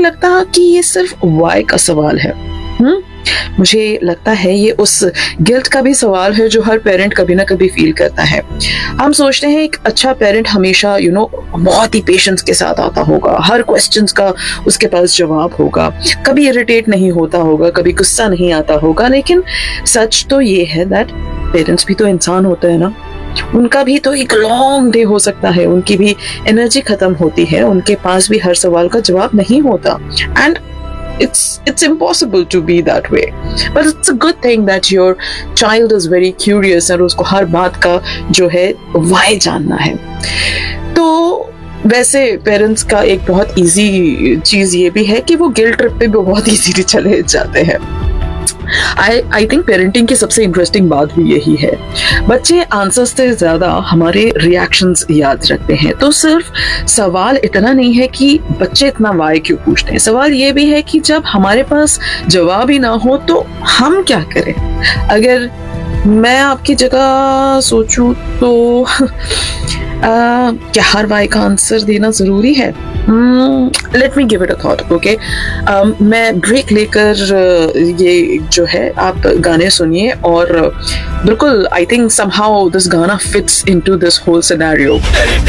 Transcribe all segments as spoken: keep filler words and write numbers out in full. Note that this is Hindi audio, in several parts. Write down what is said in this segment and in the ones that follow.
लगता कि ये सिर्फ वाई का सवाल है। हम्म मुझे लगता है ये उस गिल्ट का भी सवाल है जो हर पेरेंट कभी ना कभी फील करता है। हम सोचते हैं एक अच्छा पेरेंट हमेशा यू नो बहुत ही पेशेंस के साथ आता होगा, हर क्वेश्चंस का उसके पास जवाब होगा, कभी इरिटेट नहीं होता होगा, कभी गुस्सा नहीं आता होगा। लेकिन सच तो ये है दैट पेरेंट्स भी तो इंसान होते हैं ना, उनका भी तो एक लॉन्ग डे हो सकता है, उनकी भी एनर्जी खत्म होती है, उनके पास भी हर सवाल का जवाब नहीं होता। And It's it's impossible to be that way, but it's a good thing that your child is very curious और उसको हर बात का जो है why जानना है। तो वैसे पेरेंट्स का एक बहुत इजी चीज ये भी है कि वो गिल्ट ट्रिप पे भी बहुत इजीली चले जाते हैं। आई आई थिंक पेरेंटिंग की सबसे इंटरेस्टिंग बात भी यही है, बच्चे आंसर्स से ज्यादा हमारे रिएक्शंस याद रखते हैं। तो सिर्फ सवाल इतना नहीं है कि बच्चे इतना वाई क्यों पूछते हैं, सवाल ये भी है कि जब हमारे पास जवाब ही ना हो तो हम क्या करें। अगर मैं आपकी जगह सोचूं तो आ, क्या हर वाई का आंसर देना जरूरी है? Let me give it a thought, okay. मैं ब्रेक लेकर uh, ये जो है आप गाने सुनिए और uh, बिल्कुल आई थिंक समहाउ दिस गाना fits into this whole scenario.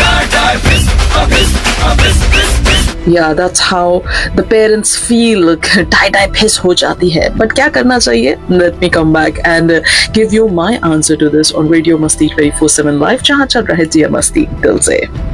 Yeah, that's how the parents feel, tie tie piss हो जाती है। But क्या करना चाहिए? Let me come back and give you my answer to this on Radio Masti twenty-four seven Live, जहाँ चल रहा है जिया मस्ती दिल से।